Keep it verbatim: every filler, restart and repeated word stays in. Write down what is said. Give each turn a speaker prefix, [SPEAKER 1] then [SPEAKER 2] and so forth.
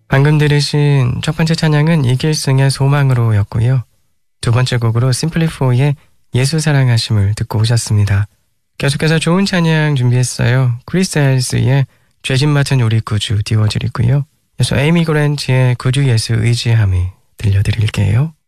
[SPEAKER 1] 방금 들으신 첫 번째 찬양은 이길승의 소망으로 였고요. 두 번째 곡으로 심플리4의 예수 사랑하심을 듣고 오셨습니다. 계속해서 좋은 찬양 준비했어요. 크리스 헬스의 죄진 맡은 우리 구주 띄워드리고요. 그래서 에이미 그랜트의 구주 예수 의지함이 들려드릴게요.